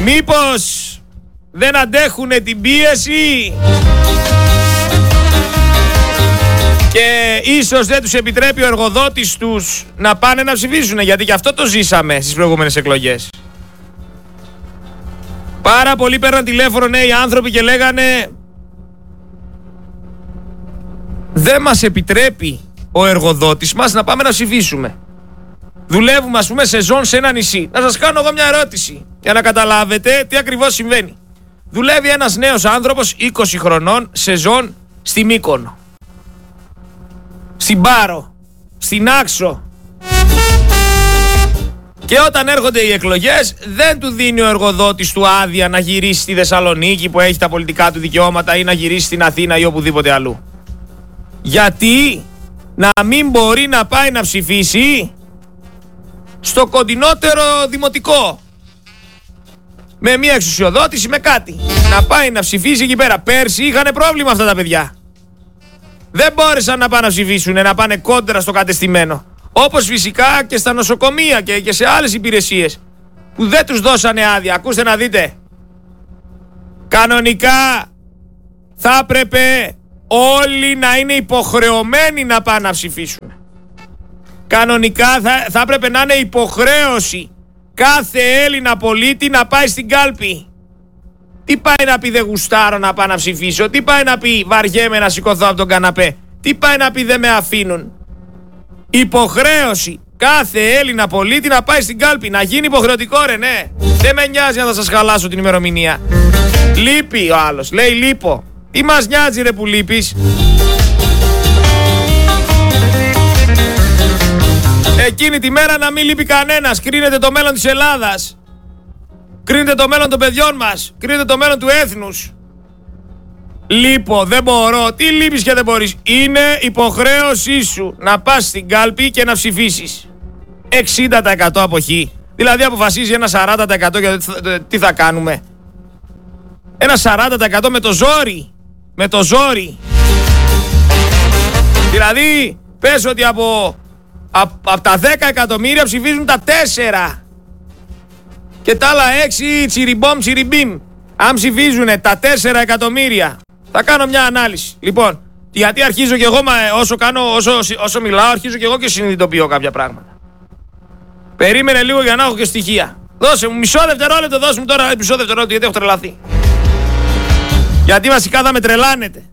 Μήπως δεν αντέχουνε την πίεση και ίσως δεν τους επιτρέπει ο εργοδότης τους να πάνε να ψηφίσουν, γιατί και αυτό το ζήσαμε στις προηγούμενες εκλογές. Πάρα πολλοί παίρναν τηλέφωνο νέοι άνθρωποι και λέγανε δεν μας επιτρέπει ο εργοδότης μας να πάμε να ψηφίσουμε. Δουλεύουμε ας πούμε σεζόν σε ένα νησί. Να σας κάνω εγώ μια ερώτηση για να καταλάβετε τι ακριβώς συμβαίνει. Δουλεύει ένας νέος άνθρωπος 20 χρονών σεζόν στη Μύκονο, στην Πάρο, στην Άξο, και όταν έρχονται οι εκλογές δεν του δίνει ο εργοδότης του άδεια να γυρίσει στη Θεσσαλονίκη που έχει τα πολιτικά του δικαιώματα ή να γυρίσει στην Αθήνα ή οπουδήποτε αλλού. Γιατί να μην μπορεί να πάει να ψηφίσει στο κοντινότερο δημοτικό με μια εξουσιοδότηση, με κάτι, να πάει να ψηφίσει εκεί πέρα. Πέρσι είχαν πρόβλημα αυτά τα παιδιά. Δεν μπόρεσαν να πάνε να ψηφίσουν, να πάνε κόντρα στο κατεστημένο. Όπως φυσικά και στα νοσοκομεία και σε άλλες υπηρεσίες που δεν τους δώσανε άδεια. Ακούστε να δείτε. Κανονικά θα έπρεπε όλοι να είναι υποχρεωμένοι να πάνε να ψηφίσουν. Κανονικά θα έπρεπε να είναι υποχρέωση κάθε Έλληνα πολίτη να πάει στην κάλπη. Τι πάει να πει δεν γουστάρω να πάω να ψηφίσω? Τι πάει να πει βαριέμαι να σηκωθώ από τον καναπέ? Τι πάει να πει δεν με αφήνουν? Υποχρέωση κάθε Έλληνα πολίτη να πάει στην κάλπη. Να γίνει υποχρεωτικό, ρε, ναι. Δεν με νοιάζει να θα σας χαλάσω την ημερομηνία. Λείπει ο άλλος, λέει λείπω. Τι μας νοιάζει ρε που λείπεις? Εκείνη τη μέρα να μην λείπει κανένας. Κρίνεται το μέλλον της Ελλάδας. Κρίνεται το μέλλον των παιδιών μας. Κρίνεται το μέλλον του έθνους. Λείπω, δεν μπορώ. Τι λείπεις και δεν μπορείς? Είναι υποχρέωσή σου να πας στην κάλπη και να ψηφίσεις. 60% αποχή. Δηλαδή αποφασίζει ένα 40% για τι θα κάνουμε. Ένα 40% με το ζόρι. Με το ζόρι. Δηλαδή πες ότι από τα 10 εκατομμύρια ψηφίζουν τα 4. Και τα άλλα 6 τσιριμπόμ τσιριμπίμ. Αν ψηφίζουν τα 4 εκατομμύρια. Θα κάνω μια ανάλυση. Λοιπόν, γιατί αρχίζω και εγώ, όσο μιλάω, αρχίζω και εγώ και συνειδητοποιώ κάποια πράγματα. Περίμενε λίγο για να έχω και στοιχεία. Δώσε μου μισό δευτερόλεπτο, δώσε μου τώρα μισό δευτερόλεπτο, γιατί έχω τρελαθεί. Γιατί βασικά θα με τρελάνετε.